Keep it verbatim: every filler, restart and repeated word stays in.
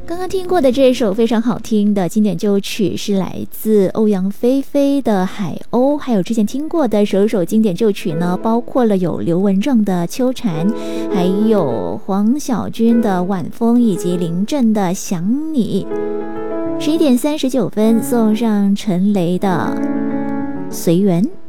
刚刚听过的这首非常好听的经典旧曲是来自欧阳菲菲的《海鸥》，还有之前听过的首首经典旧曲呢，包括了有刘文正的《秋蝉》，还有黄小军的《晚风》，以及林震的《想你》。十一点三十九分，送上陈雷的《随缘》。